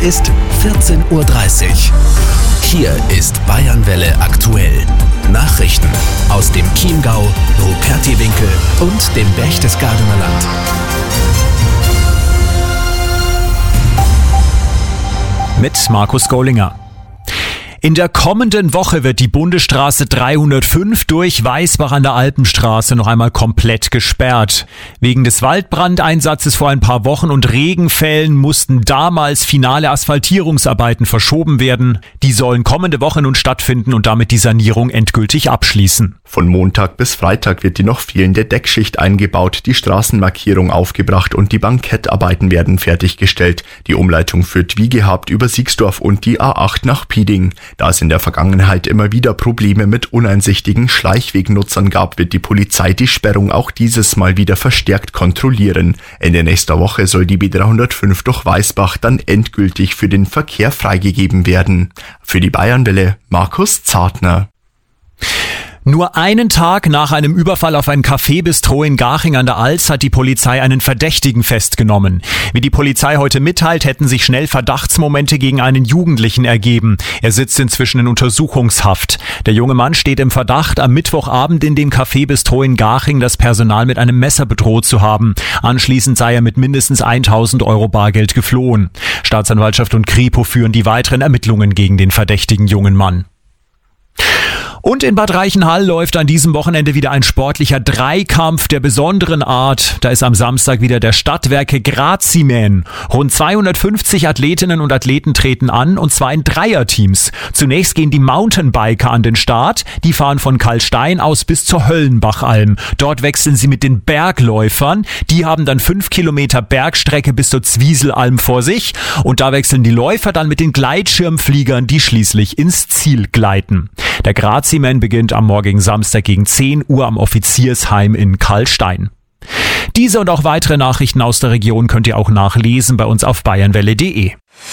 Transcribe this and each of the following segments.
ist 14:30 Uhr. Hier ist Bayernwelle aktuell. Nachrichten aus dem Chiemgau, Rupertiwinkel und dem Berchtesgadener Land. Mit Markus Gollinger. In der kommenden Woche wird die Bundesstraße 305 durch Weisbach an der Alpenstraße noch einmal komplett gesperrt. Wegen des Waldbrandeinsatzes vor ein paar Wochen und Regenfällen mussten damals finale Asphaltierungsarbeiten verschoben werden. Die sollen kommende Woche nun stattfinden und damit die Sanierung endgültig abschließen. Von Montag bis Freitag wird die noch fehlende Deckschicht eingebaut, die Straßenmarkierung aufgebracht und die Bankettarbeiten werden fertiggestellt. Die Umleitung führt wie gehabt über Siegsdorf und die A8 nach Pieding. Da es in der Vergangenheit immer wieder Probleme mit uneinsichtigen Schleichwegnutzern gab, wird die Polizei die Sperrung auch dieses Mal wieder verstärkt kontrollieren. Ende nächster Woche soll die B305 durch Weisbach dann endgültig für den Verkehr freigegeben werden. Für die Bayernwelle Markus Zartner. Nur einen Tag nach einem Überfall auf ein Café-Bistro in Garching an der Alz hat die Polizei einen Verdächtigen festgenommen. Wie die Polizei heute mitteilt, hätten sich schnell Verdachtsmomente gegen einen Jugendlichen ergeben. Er sitzt inzwischen in Untersuchungshaft. Der junge Mann steht im Verdacht, am Mittwochabend in dem Café-Bistro in Garching das Personal mit einem Messer bedroht zu haben. Anschließend sei er mit mindestens 1.000 Euro Bargeld geflohen. Staatsanwaltschaft und Kripo führen die weiteren Ermittlungen gegen den verdächtigen jungen Mann. Und in Bad Reichenhall läuft an diesem Wochenende wieder ein sportlicher Dreikampf der besonderen Art. Da ist am Samstag wieder der Stadtwerke Graziman. Rund 250 Athletinnen und Athleten treten an, und zwar in Dreierteams. Zunächst gehen die Mountainbiker an den Start. Die fahren von Kallstein aus bis zur Höllenbachalm. Dort wechseln sie mit den Bergläufern. Die haben dann 5 Kilometer Bergstrecke bis zur Zwieselalm vor sich. Und da wechseln die Läufer dann mit den Gleitschirmfliegern, die schließlich ins Ziel gleiten. Der Graziman beginnt am morgigen Samstag gegen 10 Uhr am Offiziersheim in Kallstein. Diese und auch weitere Nachrichten aus der Region könnt ihr auch nachlesen bei uns auf bayernwelle.de.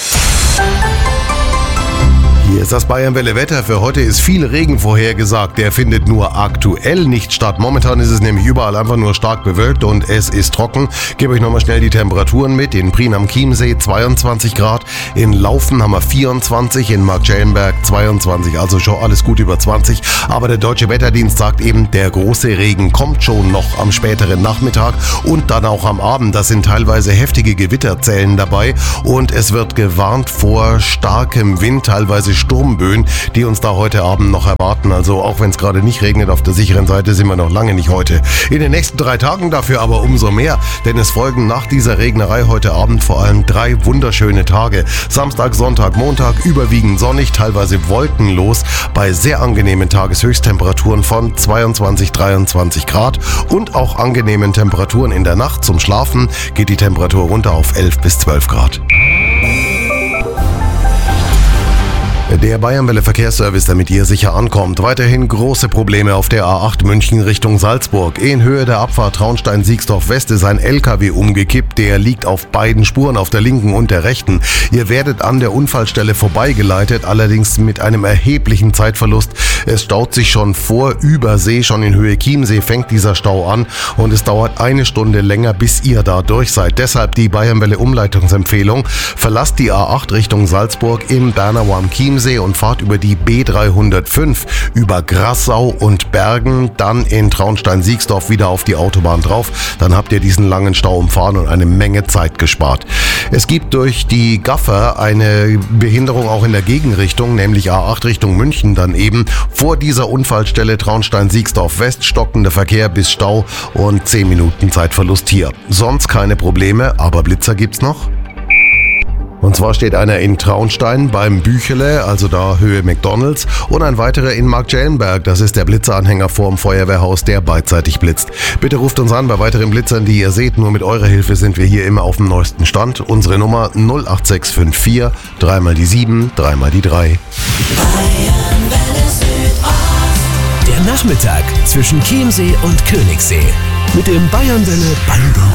Hier ist das Bayernwelle-Wetter. Für heute ist viel Regen vorhergesagt. Der findet nur aktuell nicht statt. Momentan ist es nämlich überall einfach nur stark bewölkt und es ist trocken. Ich gebe euch nochmal schnell die Temperaturen mit. In Prien am Chiemsee 22 Grad, in Laufen haben wir 24, in Marktschellenberg 22, also schon alles gut über 20. Aber der Deutsche Wetterdienst sagt eben, der große Regen kommt schon noch am späteren Nachmittag und dann auch am Abend. Da sind teilweise heftige Gewitterzellen dabei und es wird gewarnt vor starkem Wind, teilweise Sturmböen, die uns da heute Abend noch erwarten. Also auch wenn es gerade nicht regnet, auf der sicheren Seite sind wir noch lange nicht heute. In den nächsten 3 Tagen dafür aber umso mehr, denn es folgen nach dieser Regnerei heute Abend vor allem 3 wunderschöne Tage. Samstag, Sonntag, Montag überwiegend sonnig, teilweise wolkenlos, bei sehr angenehmen Tageshöchsttemperaturen von 22, 23 Grad und auch angenehmen Temperaturen in der Nacht. Zum Schlafen geht die Temperatur runter auf 11 bis 12 Grad. Der Bayernwelle Verkehrsservice, damit ihr sicher ankommt. Weiterhin große Probleme auf der A8 München Richtung Salzburg. In Höhe der Abfahrt Traunstein-Siegsdorf West ist ein LKW umgekippt. Der liegt auf beiden Spuren, auf der linken und der rechten. Ihr werdet an der Unfallstelle vorbeigeleitet, allerdings mit einem erheblichen Zeitverlust. Es staut sich schon vor Übersee, schon in Höhe Chiemsee fängt dieser Stau an und es dauert 1 Stunde länger, bis ihr da durch seid. Deshalb die Bayernwelle Umleitungsempfehlung. Verlasst die A8 Richtung Salzburg im Bernauer am Chiemsee und fahrt über die B305 über Grassau und Bergen, dann in Traunstein-Siegsdorf wieder auf die Autobahn drauf. Dann habt ihr diesen langen Stau umfahren und eine Menge Zeit gespart. Es gibt durch die Gaffer eine Behinderung auch in der Gegenrichtung, nämlich A8 Richtung München dann eben. Vor dieser Unfallstelle Traunstein-Siegsdorf West stockender Verkehr bis Stau und 10 Minuten Zeitverlust hier. Sonst keine Probleme, aber Blitzer gibt's noch. Und zwar steht einer in Traunstein beim Büchele, also da Höhe McDonalds, und ein weiterer in Marktschellenberg. Das ist der Blitzeranhänger vorm Feuerwehrhaus, der beidseitig blitzt. Bitte ruft uns an bei weiteren Blitzern, die ihr seht. Nur mit eurer Hilfe sind wir hier immer auf dem neuesten Stand. Unsere Nummer 08654 3 mal die 7, 3 mal die 3. Der Nachmittag zwischen Chiemsee und Königssee mit dem Bayernwelle Band.